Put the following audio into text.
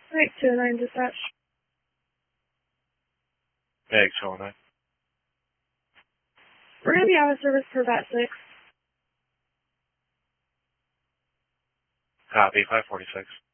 Right, 209 dispatch. Meg 209. We're going to be out of service for about 6. Copy, 546.